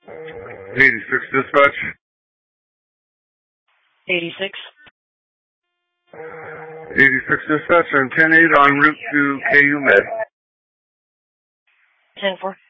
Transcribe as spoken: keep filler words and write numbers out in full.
eighty-six dispatch. eighty-six. eighty-six dispatch, I'm ten eight en route to K U Med. ten four.